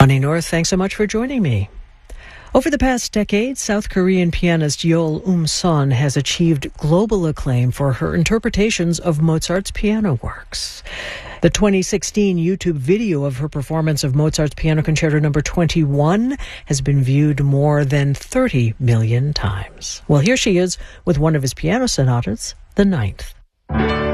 Bonnie North, thanks so much for joining me. Over the past decade, South Korean pianist Yeol Son has achieved global acclaim for her interpretations of Mozart's piano works. The 2016 YouTube video of her performance of Mozart's Piano Concerto No. 21 has been viewed more than 30 million times. Well, here she is with one of his piano sonatas, the 9th.